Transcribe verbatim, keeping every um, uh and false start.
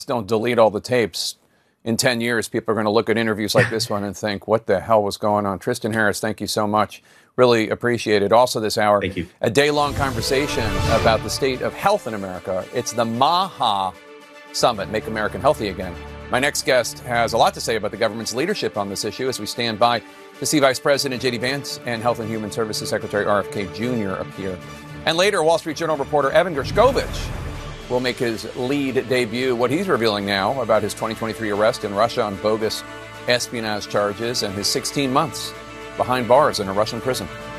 don't delete all the tapes, in ten years, people are going to look at interviews like this one and think, what the hell was going on? Tristan Harris, thank you so much. Really appreciate it. Also this hour, thank you. A day-long conversation about the state of health in America. It's the MAHA Summit, Make America Healthy Again. My next guest has a lot to say about the government's leadership on this issue as we stand by to see Vice President J D Vance and Health and Human Services Secretary R F K Junior appear. And later, Wall Street Journal reporter Evan Gershkovich will make his lead debut, what he's revealing now about his twenty twenty-three arrest in Russia on bogus espionage charges and his sixteen months behind bars in a Russian prison.